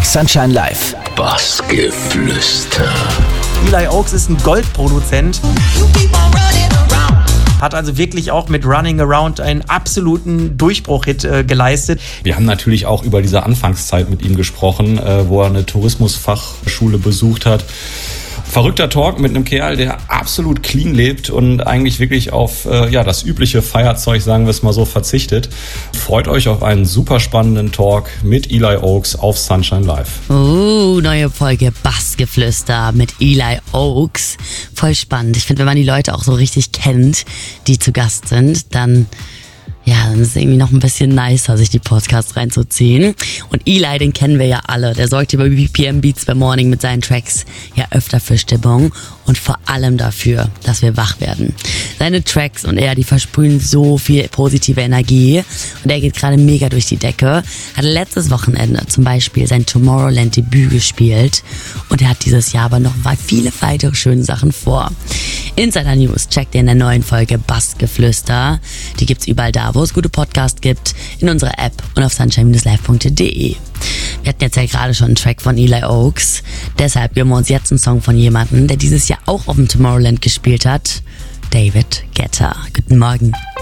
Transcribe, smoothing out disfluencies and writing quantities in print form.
Sunshine Live. Bassgeflüster. Eli Oaks ist ein Goldproduzent. Hat also wirklich auch mit Running Around einen absoluten Durchbruch-Hit geleistet. Wir haben natürlich auch über diese Anfangszeit mit ihm gesprochen, wo er eine Tourismusfachschule besucht hat. Verrückter Talk mit einem Kerl, der absolut clean lebt und eigentlich wirklich auf das übliche Feierzeug, sagen wir es mal so, verzichtet. Freut euch auf einen super spannenden Talk mit Eli Oaks auf Sunshine Live. Neue Folge Bassgeflüster mit Eli Oaks. Voll spannend. Ich finde, wenn man die Leute auch so richtig kennt, die zu Gast sind, dann ist es irgendwie noch ein bisschen nicer, sich die Podcasts reinzuziehen. Und Eli, den kennen wir ja alle. Der sorgt hier bei BPM Beats by Morning mit seinen Tracks ja öfter für Stimmung und vor allem dafür, dass wir wach werden. Seine Tracks und er, die versprühen so viel positive Energie und er geht gerade mega durch die Decke. Hat letztes Wochenende zum Beispiel sein Tomorrowland-Debüt gespielt und er hat dieses Jahr aber noch viele weitere schöne Sachen vor. Insider News checkt ihr in der neuen Folge Bassgeflüster. Die gibt's überall da, wo es gute Podcasts gibt, in unserer App und auf sunshine-live.de. Wir hatten jetzt ja gerade schon einen Track von Eli Oaks. Deshalb geben wir uns jetzt einen Song von jemandem, der dieses Jahr auch auf dem Tomorrowland gespielt hat. David Guetta. Guten Morgen.